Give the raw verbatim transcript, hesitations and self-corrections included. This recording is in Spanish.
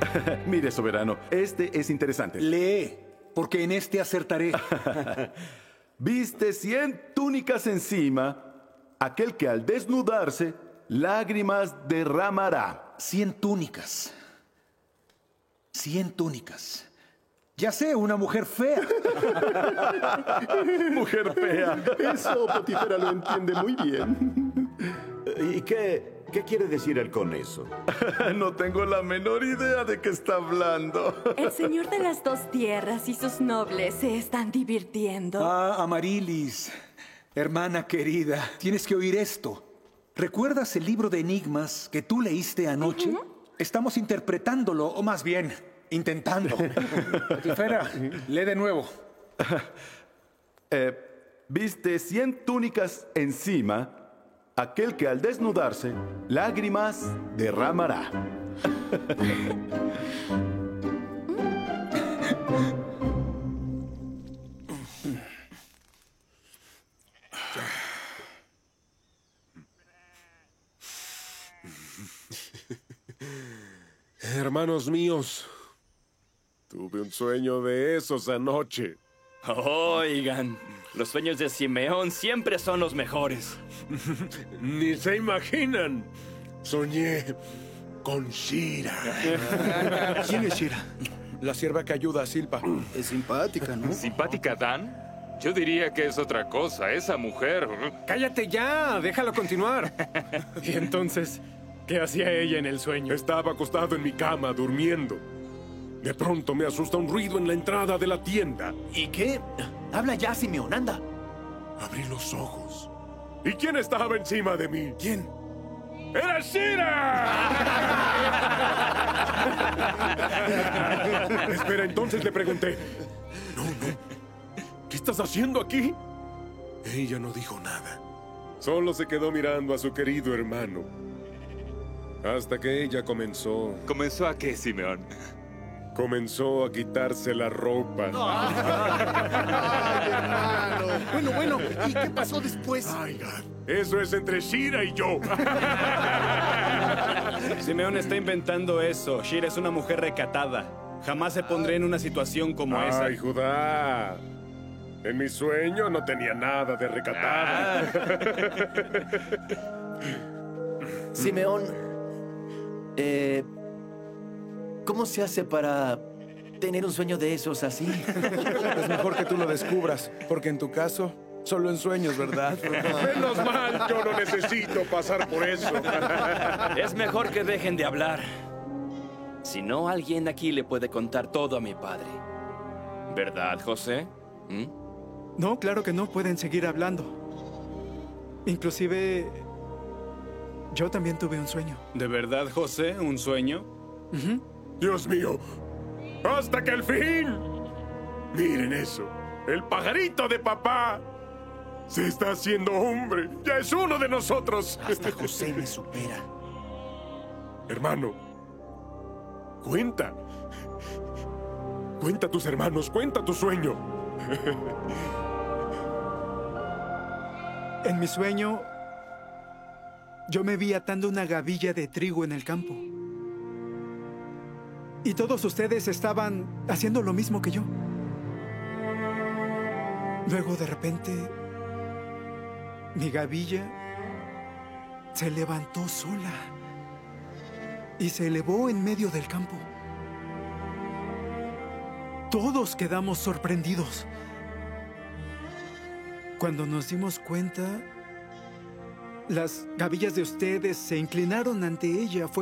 Mire, soberano, este es interesante. Lee, porque en este acertaré. Viste cien túnicas encima, aquel que al desnudarse lágrimas derramará. Cien túnicas. Cien túnicas. Ya sé, una mujer fea. Mujer fea. Eso Potifera lo entiende muy bien. ¿Y qué, qué quiere decir él con eso? No tengo la menor idea de qué está hablando. El señor de las dos tierras y sus nobles se están divirtiendo. Ah, Amarilis, hermana querida, tienes que oír esto. ¿Recuerdas el libro de enigmas que tú leíste anoche? Uh-huh. Estamos interpretándolo, o más bien, intentando. Potifera, lee de nuevo. eh, Viste cien túnicas encima, aquel que al desnudarse lágrimas derramará. Hermanos míos, tuve un sueño de esos anoche. Oigan, los sueños de Simeón siempre son los mejores. Ni se imaginan. Soñé con Shira. ¿Quién es Shira? La sierva que ayuda a Silpa. Es simpática, ¿no? ¿Simpática, Dan? Yo diría que es otra cosa, esa mujer. ¡Cállate ya! ¡Déjalo continuar! Y entonces, ¿qué hacía ella en el sueño? Estaba acostado en mi cama, durmiendo. De pronto me asusta un ruido en la entrada de la tienda. ¿Y qué? Habla ya, Simeón, anda. Abrí los ojos. ¿Y quién estaba encima de mí? ¿Quién? ¡Era Shira! Espera, entonces le pregunté. No, no. ¿Qué estás haciendo aquí? Ella no dijo nada. Solo se quedó mirando a su querido hermano. Hasta que ella comenzó... ¿Comenzó a qué, Simeón? Comenzó a quitarse la ropa. ¡Ay, hermano! Bueno, bueno, ¿y qué pasó después? Ay, God. Eso es entre Shira y yo. Simeón está inventando eso. Shira es una mujer recatada. Jamás se pondré en una situación como Ay, esa. Ay, Judá. En mi sueño no tenía nada de recatada. Simeón, eh, ¿cómo se hace para tener un sueño de esos así? Es mejor que tú lo descubras, porque en tu caso, solo en sueños, ¿verdad? Menos mal, yo no necesito pasar por eso. Es mejor que dejen de hablar. Si no, alguien aquí le puede contar todo a mi padre. ¿Verdad, José? ¿Mm? No, claro que no, pueden seguir hablando. Inclusive, yo también tuve un sueño. ¿De verdad, José? ¿Un sueño? Uh-huh. Dios mío, hasta que al fin... Miren eso, el pajarito de papá se está haciendo hombre. Ya es uno de nosotros. Hasta José me supera. Hermano, cuenta. Cuenta a tus hermanos, cuenta tu sueño. En mi sueño, yo me vi atando una gavilla de trigo en el campo. Y todos ustedes estaban haciendo lo mismo que yo. Luego, de repente, mi gavilla se levantó sola y se elevó en medio del campo. Todos quedamos sorprendidos. Cuando nos dimos cuenta, las gavillas de ustedes se inclinaron ante ella. Fue